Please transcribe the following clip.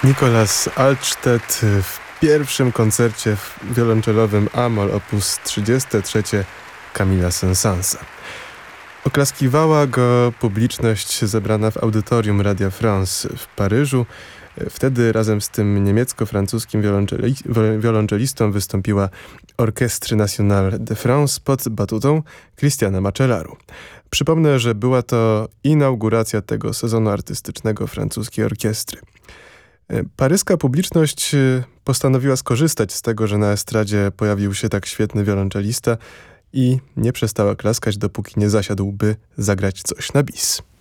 Nicolas Altstedt w pierwszym koncercie wiolonczelowym Amol op. 33 Camille'a Saint-Saënsa. Oklaskiwała go publiczność zebrana w audytorium Radia France w Paryżu. Wtedy razem z tym niemiecko-francuskim wiolonczelistą wystąpiła Orchestre Nationale de France pod batutą Christiana Machellaru. Przypomnę, że była to inauguracja tego sezonu artystycznego francuskiej orkiestry. Paryska publiczność postanowiła skorzystać z tego, że na estradzie pojawił się tak świetny wiolonczelista i nie przestała klaskać, dopóki nie zasiadł, by zagrać coś na bis.